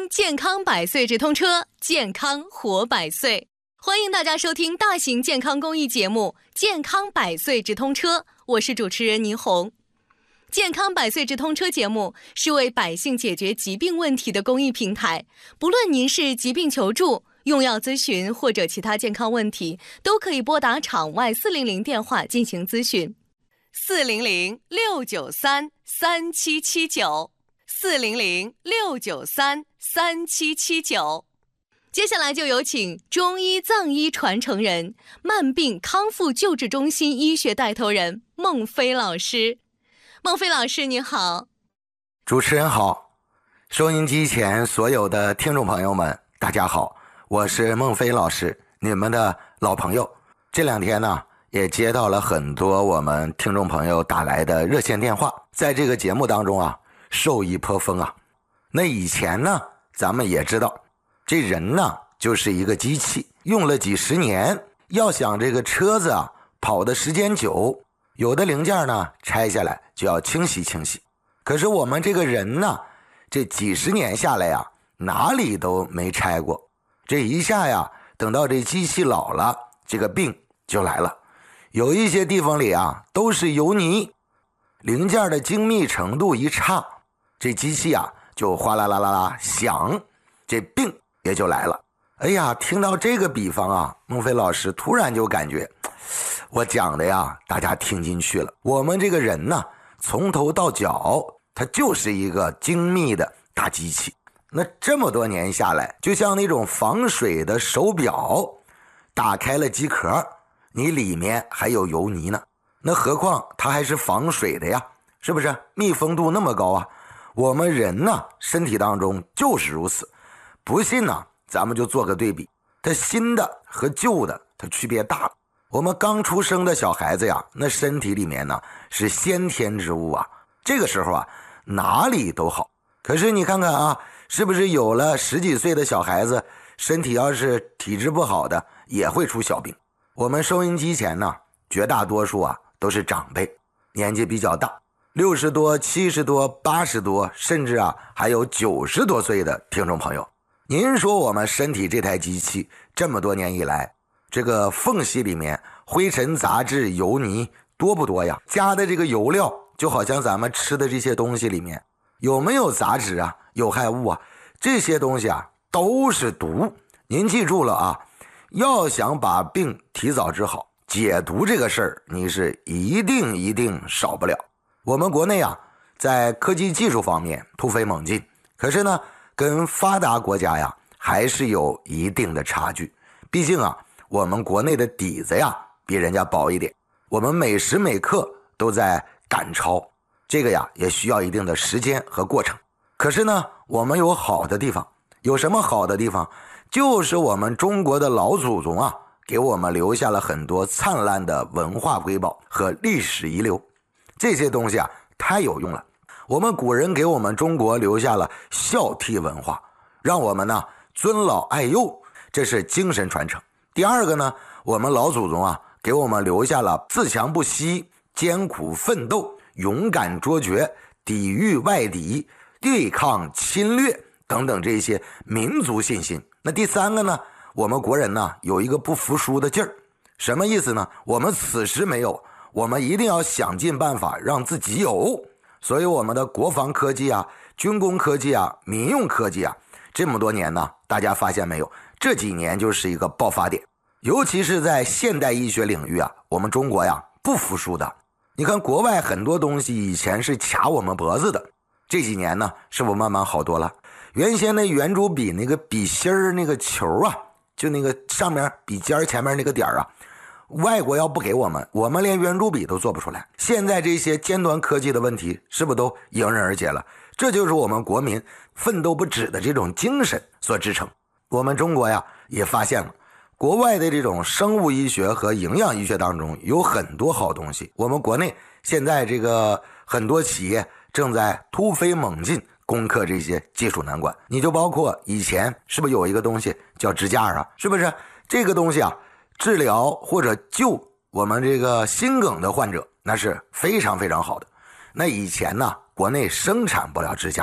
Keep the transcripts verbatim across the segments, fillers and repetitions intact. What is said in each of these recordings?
听健康百岁直通车，健康活百岁。欢迎大家收听大型健康公益节目《健康百岁直通车》，我是主持人倪虹。健康百岁直通车节目是为百姓解决疾病问题的公益平台，不论您是疾病求助、用药咨询或者其他健康问题，都可以拨打场外四零零电话进行咨询。四零零六九三三七七九，四零零六九三三七七九。接下来就有请中医藏医传承人、慢病康复救治中心医学带头人孟飞老师。孟飞老师你好。 主持人好，收音机前所有的听众朋友们大家好，我是孟飞老师，你们的老朋友。这两天呢也接到了很多我们听众朋友打来的热线电话，在这个节目当中啊受益颇丰啊。那以前呢咱们也知道，这人呢就是一个机器，用了几十年，要想这个车子啊跑的时间久，有的零件呢拆下来就要清洗清洗。可是我们这个人呢，这几十年下来呀，哪里都没拆过。这一下呀，等到这机器老了，这个病就来了。有一些地方里啊都是油泥，零件的精密程度一差，这机器啊就哗啦啦啦啦响，这病也就来了。哎呀，听到这个比方啊，孟飞老师突然就感觉我讲的呀大家听进去了。我们这个人呢，从头到脚它就是一个精密的大机器。那这么多年下来，就像那种防水的手表，打开了机壳，你里面还有油泥呢，那何况它还是防水的呀，是不是？密封度那么高啊。我们人呢身体当中就是如此。不信呢咱们就做个对比，它新的和旧的它区别大了。我们刚出生的小孩子呀，那身体里面呢是先天之物啊，这个时候啊哪里都好。可是你看看啊，是不是有了十几岁的小孩子，身体要是体质不好的也会出小病。我们收音机前呢绝大多数啊都是长辈，年纪比较大，六十多、七十多、八十多，甚至啊还有九十多岁的听众朋友。您说我们身体这台机器这么多年以来，这个缝隙里面灰尘杂质油泥多不多呀？加的这个油料就好像咱们吃的这些东西里面有没有杂质啊、有害物啊，这些东西啊都是毒。您记住了啊，要想把病提早治好，解毒这个事儿你是一定一定少不了。我们国内啊在科技技术方面突飞猛进，可是呢跟发达国家呀还是有一定的差距。毕竟啊我们国内的底子呀比人家薄一点，我们每时每刻都在赶超，这个呀也需要一定的时间和过程。可是呢我们有好的地方，有什么好的地方？就是我们中国的老祖宗啊给我们留下了很多灿烂的文化瑰宝和历史遗留，这些东西啊太有用了。我们古人给我们中国留下了孝悌文化，让我们呢尊老爱幼，这是精神传承。第二个呢，我们老祖宗啊给我们留下了自强不息、艰苦奋斗、勇敢卓绝、抵御外敌、对抗侵略等等这些民族信心。那第三个呢，我们国人呢有一个不服输的劲儿。什么意思呢？我们此时没有，我们一定要想尽办法让自己有。所以我们的国防科技啊、军工科技啊、民用科技啊，这么多年呢，大家发现没有，这几年就是一个爆发点。尤其是在现代医学领域啊，我们中国呀不服输的。你看国外很多东西以前是卡我们脖子的，这几年呢是不是慢慢好多了？原先那圆珠笔那个笔芯儿那个球啊，就那个上面笔尖前面那个点啊，外国要不给我们，我们连圆珠笔都做不出来。现在这些尖端科技的问题是不是都迎刃而解了？这就是我们国民奋斗不止的这种精神所支撑。我们中国呀也发现了国外的这种生物医学和营养医学当中有很多好东西，我们国内现在这个很多企业正在突飞猛进攻克这些技术难关。你就包括以前是不是有一个东西叫支架啊？是不是这个东西啊治疗或者救我们这个心梗的患者那是非常非常好的。那以前呢国内生产不了支架，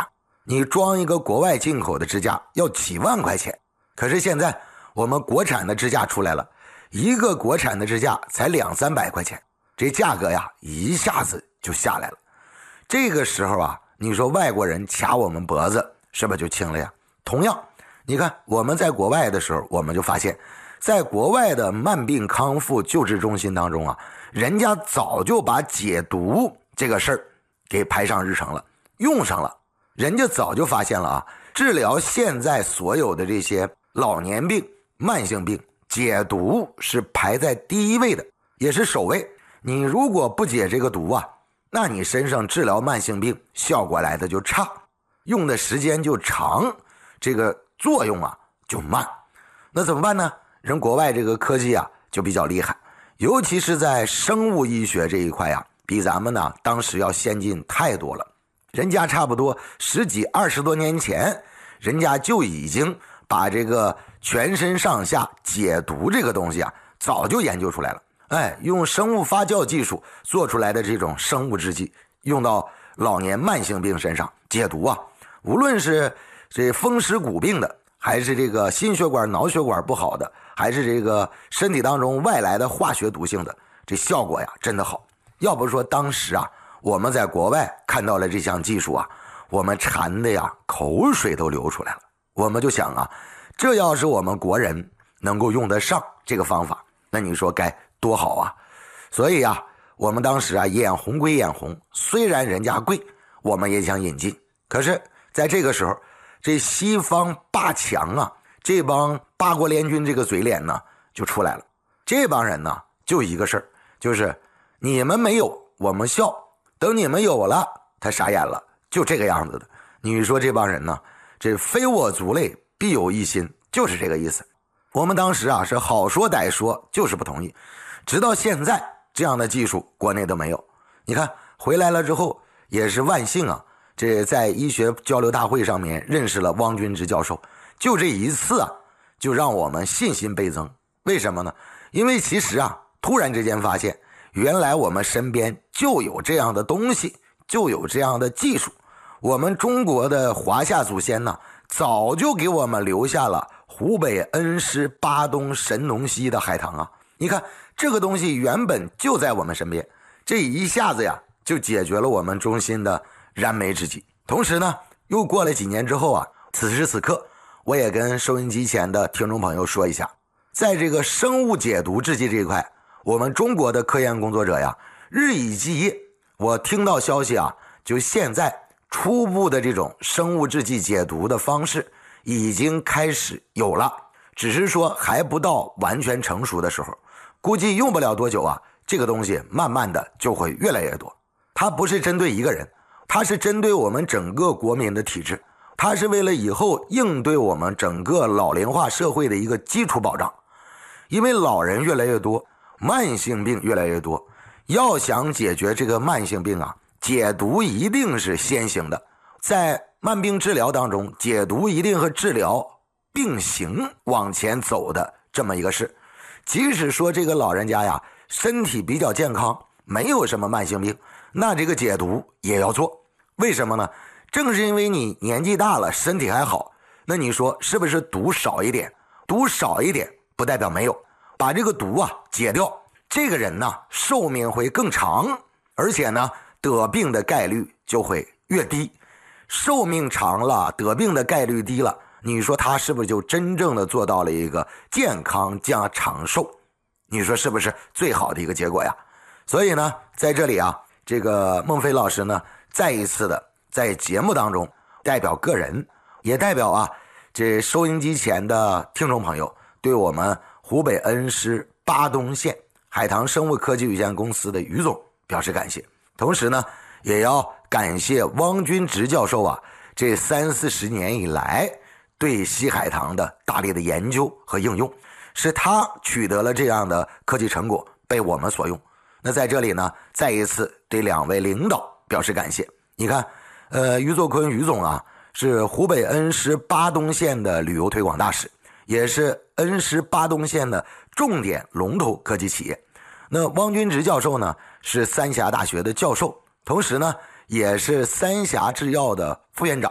你装一个国外进口的支架要几万块钱，可是现在我们国产的支架出来了，一个国产的支架才两三百块钱，这价格呀一下子就下来了。这个时候啊，你说外国人卡我们脖子是不是就轻了呀？同样，你看我们在国外的时候，我们就发现在国外的慢病康复救治中心当中啊，人家早就把解毒这个事儿给排上日程了，用上了。人家早就发现了啊，治疗现在所有的这些老年病、慢性病，解毒是排在第一位的，也是首位。你如果不解这个毒啊，那你身上治疗慢性病效果来的就差，用的时间就长，这个作用啊就慢。那怎么办呢？人国外这个科技啊就比较厉害，尤其是在生物医学这一块啊，比咱们呢当时要先进太多了。人家差不多十几二十多年前，人家就已经把这个全身上下解毒这个东西啊早就研究出来了。哎，用生物发酵技术做出来的这种生物制剂，用到老年慢性病身上解毒啊，无论是这风湿骨病的，还是这个心血管脑血管不好的，还是这个身体当中外来的化学毒性的，这效果呀真的好。要不说当时啊我们在国外看到了这项技术啊，我们馋的呀口水都流出来了。我们就想啊，这要是我们国人能够用得上这个方法，那你说该多好啊。所以啊，我们当时啊眼红归眼红，虽然人家贵，我们也想引进。可是在这个时候，这西方霸强啊，这帮八国联军这个嘴脸呢就出来了。这帮人呢就一个事儿，就是你们没有我们笑，等你们有了他傻眼了，就这个样子的。你说这帮人呢，这非我族类必有一心，就是这个意思。我们当时啊是好说歹说，就是不同意，直到现在这样的技术国内都没有。你看回来了之后也是万幸啊，这在医学交流大会上面认识了汪君直教授，就这一次啊就让我们信心倍增。为什么呢？因为其实啊突然之间发现原来我们身边就有这样的东西，就有这样的技术。我们中国的华夏祖先呢，早就给我们留下了湖北恩施巴东神农溪的海棠啊。你看这个东西原本就在我们身边，这一下子呀就解决了我们中心的燃眉之急。同时呢，又过了几年之后啊，此时此刻我也跟收音机前的听众朋友说一下，在这个生物解毒制剂这一块，我们中国的科研工作者呀日以继夜。我听到消息啊，就现在初步的这种生物制剂解毒的方式已经开始有了，只是说还不到完全成熟的时候，估计用不了多久啊，这个东西慢慢的就会越来越多。它不是针对一个人，它是针对我们整个国民的体制，它是为了以后应对我们整个老龄化社会的一个基础保障。因为老人越来越多，慢性病越来越多，要想解决这个慢性病啊，解毒一定是先行的。在慢病治疗当中，解毒一定和治疗并行往前走的这么一个事。即使说这个老人家呀身体比较健康，没有什么慢性病，那这个解毒也要做。为什么呢？正是因为你年纪大了，身体还好，那你说是不是毒少一点？毒少一点不代表没有，把这个毒啊解掉，这个人呢寿命会更长，而且呢得病的概率就会越低。寿命长了，得病的概率低了，你说他是不是就真正的做到了一个健康加长寿？你说是不是最好的一个结果呀？所以呢，在这里啊，这个孟非老师呢再一次的在节目当中代表个人，也代表啊这收音机前的听众朋友，对我们湖北恩施巴东县海棠生物科技有限公司的于总表示感谢。同时呢，也要感谢汪君直教授啊，这三四十年以来对西海棠的大力的研究和应用，是他取得了这样的科技成果，被我们所用。那在这里呢，再一次对两位领导表示感谢。你看，呃，于作坤于总啊，是湖北恩施巴东县的旅游推广大使，也是恩施巴东县的重点龙头科技企业。那汪君直教授呢，是三峡大学的教授，同时呢，也是三峡制药的副院长。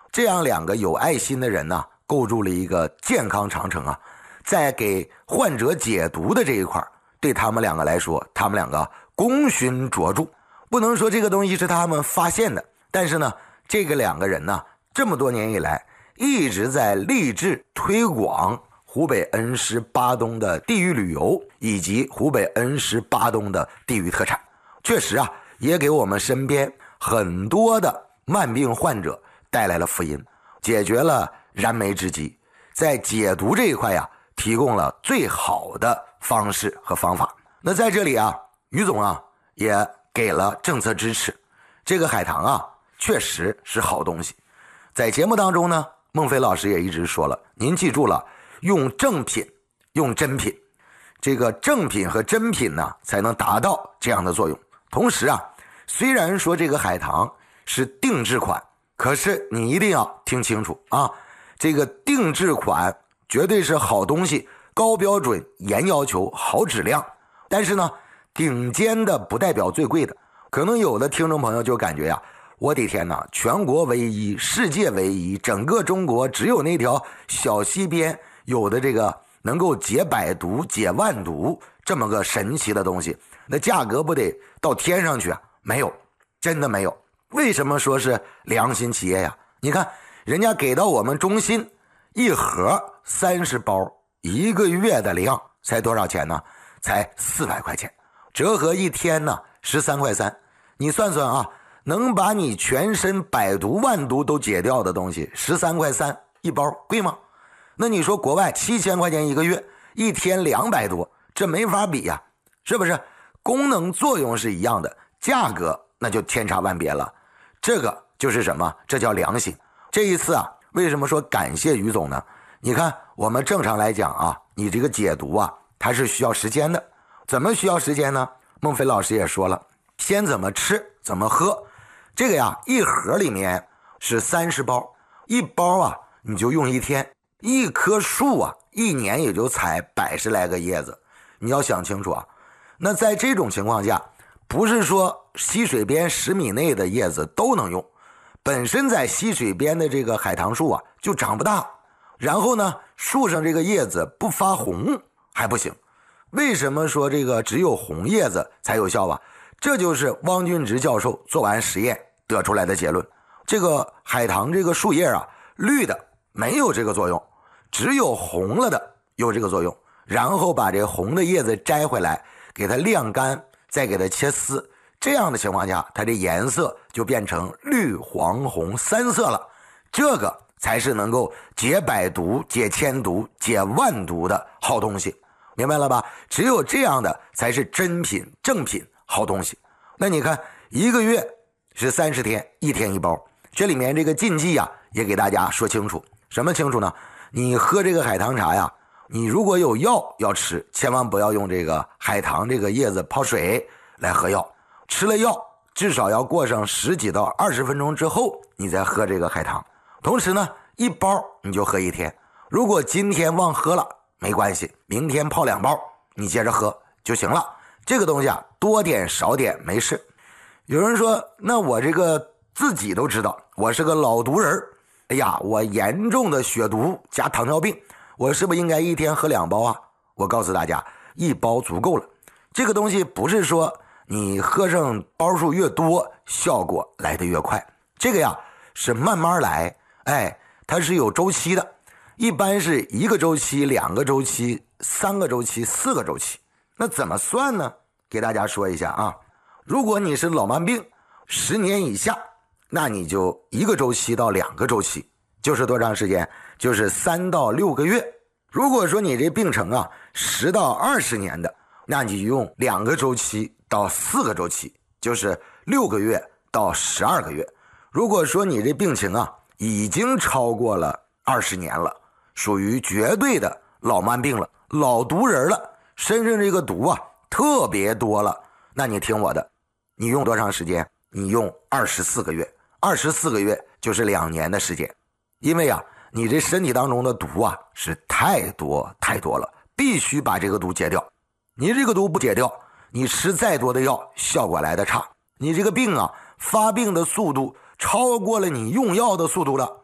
这样两个有爱心的人呢，构筑了一个健康长城啊。在给患者解毒的这一块，对他们两个来说，他们两个功勋卓著。不能说这个东西是他们发现的，但是呢，这个两个人呢，这么多年以来一直在励志推广湖北恩施巴东的地域旅游，以及湖北恩施巴东的地域特产。确实啊，也给我们身边很多的慢病患者带来了福音，解决了燃眉之急，在解毒这一块呀，提供了最好的方式和方法。那在这里啊，于总啊也给了政策支持。这个海棠啊，确实是好东西。在节目当中呢，孟非老师也一直说了，您记住了，用正品，用真品。这个正品和真品呢，才能达到这样的作用。同时啊，虽然说这个海棠是定制款，可是你一定要听清楚啊，这个定制款绝对是好东西，高标准、严要求、好质量。但是呢，顶尖的不代表最贵的。可能有的听众朋友就感觉呀、啊，我的天哪，全国唯一，世界唯一，整个中国只有那条小溪边有的这个能够解百毒、解万毒这么个神奇的东西，那价格不得到天上去啊？没有，真的没有。为什么说是良心企业呀？你看人家给到我们中心一盒三十包，一个月的量才多少钱呢？才四百块钱，折合一天呢十三块三。你算算啊，能把你全身百毒万毒都解掉的东西，十三块三一包，贵吗？那你说国外七千块钱一个月，一天两百多，这没法比呀，是不是？功能作用是一样的，价格那就天差万别了。这个就是什么？这叫良心。这一次啊，为什么说感谢于总呢？你看我们正常来讲啊，你这个解毒啊，它是需要时间的。怎么需要时间呢？孟非老师也说了，先怎么吃怎么喝。这个呀，一盒里面是三十包，一包啊你就用一天。一棵树啊，一年也就采百十来个叶子。你要想清楚啊，那在这种情况下，不是说溪水边十米内的叶子都能用，本身在溪水边的这个海棠树啊就长不大，然后呢，树上这个叶子不发红还不行。为什么说这个只有红叶子才有效啊？这就是汪俊直教授做完实验得出来的结论。这个海棠这个树叶啊，绿的没有这个作用，只有红了的有这个作用。然后把这红的叶子摘回来，给它晾干，再给它切丝，这样的情况下，它的颜色就变成绿黄红三色了。这个才是能够解百毒、解千毒、解万毒的好东西，明白了吧？只有这样的才是真品正品好东西。那你看一个月是三十天，一天一包，这里面这个禁忌啊也给大家说清楚。什么清楚呢？你喝这个海棠茶呀，你如果有药要吃，千万不要用这个海棠这个叶子泡水来喝药。吃了药至少要过上十几到二十分钟之后，你再喝这个海棠。同时呢，一包你就喝一天。如果今天忘喝了没关系，明天泡两包，你接着喝就行了。这个东西啊，多点少点没事。有人说，那我这个自己都知道，我是个老毒人，哎呀，我严重的血毒加糖尿病，我是不是应该一天喝两包啊？我告诉大家，一包足够了。这个东西不是说你喝上包数越多，效果来得越快。这个呀是慢慢来，哎，它是有周期的，一般是一个周期、两个周期、三个周期、四个周期。那怎么算呢？给大家说一下啊。如果你是老慢病，十年以下，那你就一个周期到两个周期，就是多长时间？就是三到六个月。如果说你这病程啊十到二十年的，那你就用两个周期到四个周期，就是六个月到十二个月。如果说你这病情啊已经超过了二十年了，属于绝对的老慢病了，老毒人了，身上这个毒啊特别多了，那你听我的，你用多长时间？你用二十四个月，二十四个月就是两年的时间。因为啊你这身体当中的毒啊是太多太多了，必须把这个毒解掉。你这个毒不解掉，你吃再多的药效果来得差。你这个病啊发病的速度超过了你用药的速度了。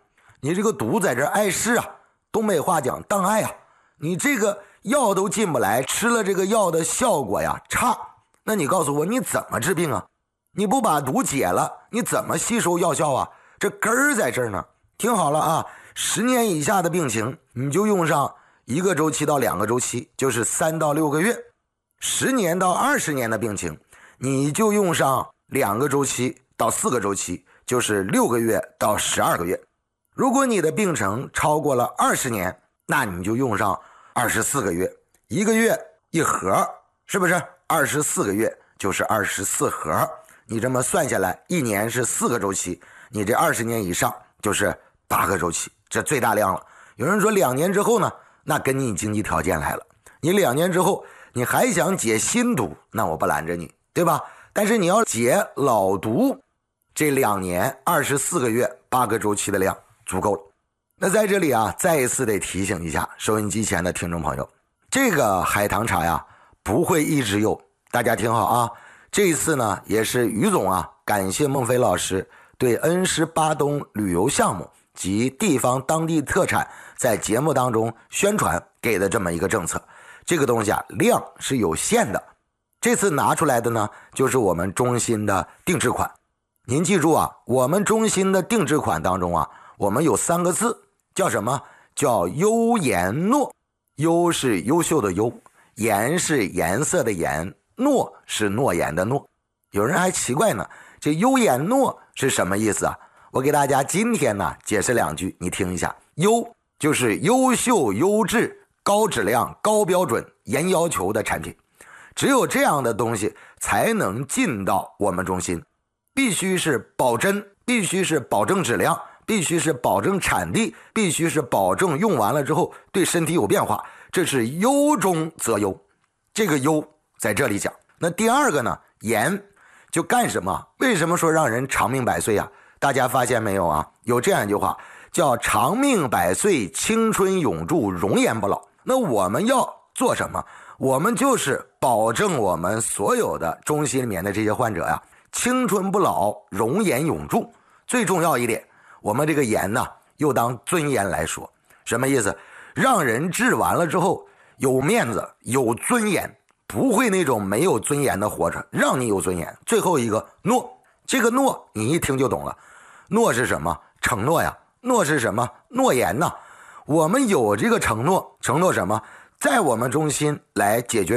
你这个毒在这碍事啊，东北话讲当碍啊，你这个药都进不来，吃了这个药的效果呀差，那你告诉我你怎么治病啊？你不把毒解了，你怎么吸收药效啊？这根儿在这儿呢。听好了啊，十年以下的病情，你就用上一个周期到两个周期，就是三到六个月；十年到二十年的病情，你就用上两个周期到四个周期，就是六个月到十二个月。如果你的病程超过了二十年，那你就用上二十四个月，一个月一盒，是不是？二十四个月就是二十四盒，你这么算下来，一年是四个周期，你这二十年以上就是八个周期，这最大量了。有人说两年之后呢，那跟你经济条件来了。你两年之后，你还想解新毒，那我不拦着你，对吧？但是你要解老毒，这两年二十四个月八个周期的量足够了。那在这里啊，再一次得提醒一下收音机前的听众朋友，这个海棠茶呀不会一直有，大家听好啊。这一次呢，也是于总啊感谢孟非老师对恩施巴东旅游项目及地方当地特产在节目当中宣传给的这么一个政策。这个东西啊量是有限的，这次拿出来的呢就是我们中心的定制款。您记住啊，我们中心的定制款当中啊，我们有三个字叫什么？叫优颜诺。优是优秀的优，颜是颜色的颜，诺是诺言的诺。有人还奇怪呢，这优颜诺是什么意思啊？我给大家今天呢解释两句，你听一下。优就是优秀、优质、高质量、高标准、严要求的产品，只有这样的东西才能进到我们中心，必须是保真，必须是保证质量，必须是保证产地，必须是保证用完了之后对身体有变化，这是优中则优。这个优在这里讲。那第二个呢，颜就干什么？为什么说让人长命百岁啊？大家发现没有啊？有这样一句话叫长命百岁，青春永驻，容颜不老。那我们要做什么？我们就是保证我们所有的中心里面的这些患者呀，青春不老，容颜永驻。最重要一点，我们这个颜呢又当尊严来说。什么意思？让人治完了之后有面子，有尊严，不会那种没有尊严的活着，让你有尊严。最后一个诺，这个诺你一听就懂了。诺是什么？承诺呀。诺是什么？诺言呐。我们有这个承诺，承诺什么？在我们中心来解决